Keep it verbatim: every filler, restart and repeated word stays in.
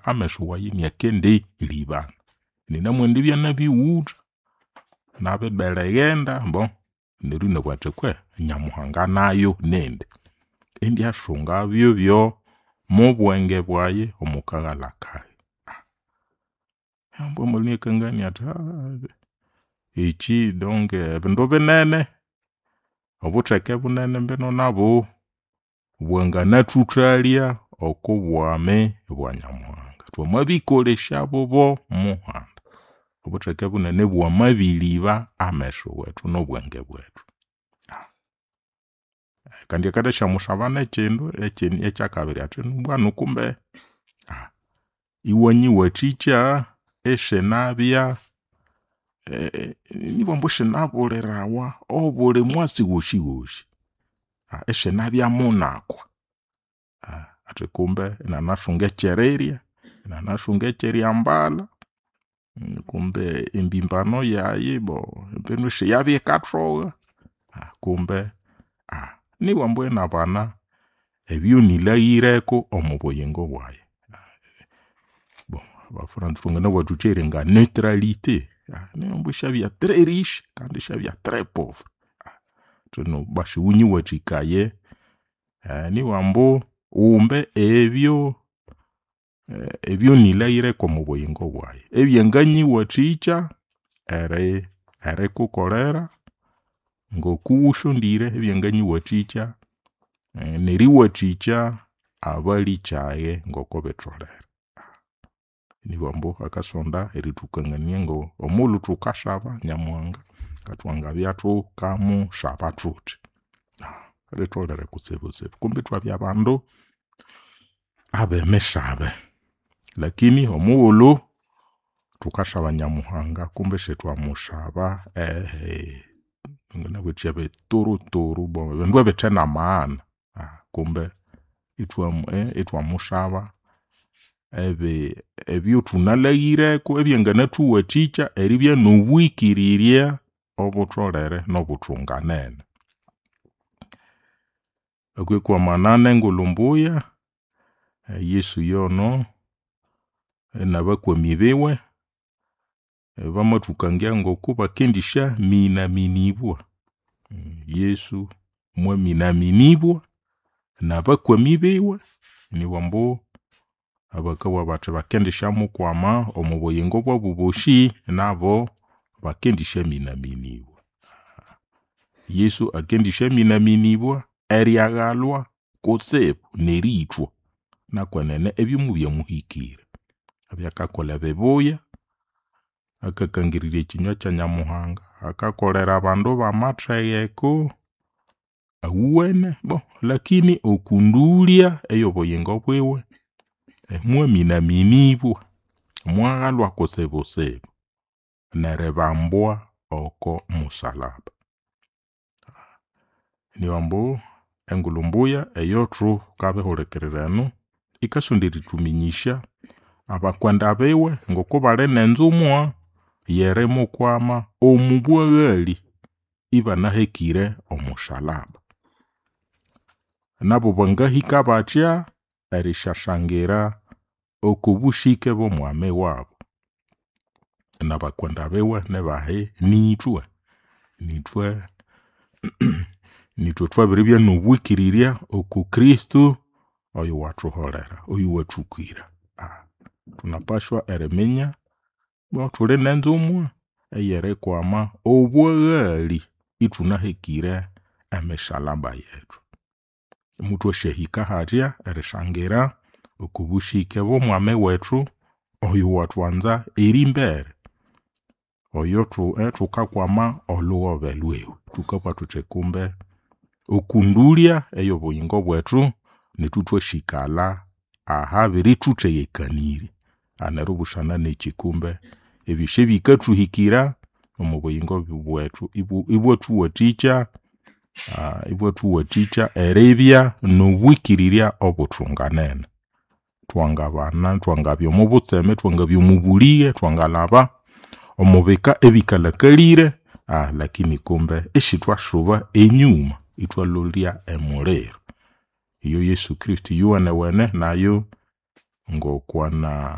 ameshuwa yini kende liba nina mwende bya nabi uta nabe belegenda bon nerune kwatekwe Nyamuhanga nayo nende endi ashunga byo byo mu bwenge bwaye omukagala kai ambo mulini kangani ata ichi donc bendo benene obutreke bunene mbeno nabo bwanga natutralia okubwame bwa Nyamuhanga twamabikolesha bobo muhanda obutreke bunene bwa mabiliba amesho wetu n'obwenge bwetu kandi kadesha mushabana chendo echeni echakabiri ati bwana kumbe ah iwanyi wachicha eshenabia eh nibo mbushe nabolerawa obole mwasi goshi goshi ah eshenabia monakwa ah ati kumbe na nashunge chereria na nashunge cheria mbala kumbe imbimbano yaye bo benushe yabye katroga ah kumbe ah ni wambwe nabana ebyo nilayireko omuboyengo bwaye bon abafrance fungana watuchere nga neutralité ne mbusha bya très riche kandi shabya très pauvre tuno bashunyi watikaye ni wambo umbe ebyo ebyo nilayireko omuboyengo bwaye ebyenganyi waticha ere ere kukolera ngokusho ndire ebyenganyi waticha e, neri waticha abali chaye ngoko betrolera ni bambo akasonda eritukangania ngo omulu tukashaba Nyamuhanga katwanga byatu kamu shabatut retrolera kutsebose kumbe twabya bando abe meshabe lakini omuolo tukashaba Nyamuhanga kumbe shetwa mushaba eh ngana bwetyabe toro toro bo ndwa betena maana ah kumbe itwa eh itwa mushaba ebe ebyo tunalayire ko ebyengana tuwaticha eribya nobwikiriria obutrolere nobutunganene akwe kwa manane ngolomboya Yesu yono nabakwa mibewe bamatukangia ngoko bakendisha mina minibwa Yesu mwe mina minibwa nabakwa mibewe ni wambo abakawa batu bakendisha mukwama omuboyengo bwa buboshi nabo bakendisha mina minibwa Yesu akendisha mina minibwa eriagalwa kotsepo neritwa nakwanene ebimu bya muhikira abyakakola beboya akakangirire kinywa kya Nyamuhanga akakolera abandu bamatrayeko awuwene bo lakini okundulia eyoboyengo bwewe mwe mina minibwa mwagalwa kosebosebo nerebambwa oko musalaba ni wambo engulumbuya eyotru kabehorekererano ikasundiri tuminyisha abakwanda bewe ngoko bale nenzumwa yere mukwama omubwagali ibana hekire omushalaba nabo bangahika batya erishashangira okubushike bo mwame wabo nabakwanda bewe nebahe nitwe nitwe nitwe twabiribya nobwikiriria oku Kristo oyo watuholera oyo watukwira ah tunapashwa eremenya bo tule nenzumwa eyere kwama obwagali itunahekire ameshalaba yetu mutu shehika hatia ereshangira okubushike bo mwame wetu oyo watwanza erimbere oyo tu etuka kwama oluwo belwewe tukapa tuchekumbe okundulia eyo boyingo bwetu nitutwe shikala aha biri tuteyekaniri anarubushana nechikumbe ebishe bikatuhikira omuboyingo bwetu ibu ibu tuwaticha uh, ibu tuwaticha erebya nobwikiriria obutunganene twangabana twangabyo mubutseme twangabyo mubuliye twangalaba omubeka ebikalakalire ah lakini kumbe eshitwashuba enyuma itwalolia emulero iyo Yesu Kristo yuwane wene nayo ngokwana